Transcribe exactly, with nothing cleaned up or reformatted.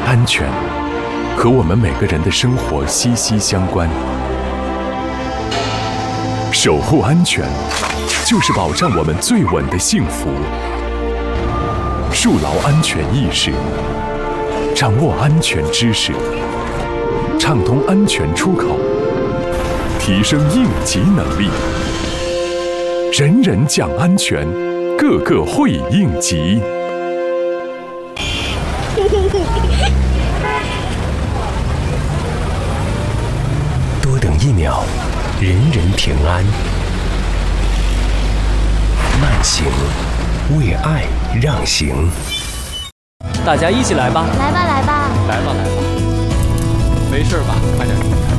安全和我们每个人的生活息息相关。守护安全，就是保障我们最稳的幸福。树牢安全意识，掌握安全知识，畅通安全出口，提升应急能力。人人讲安全，个个会应急。 多等一秒，人人平安。慢行，为爱让行。 大家一起来吧！ 来吧，来吧！ 来吧，来吧！没事吧？快点。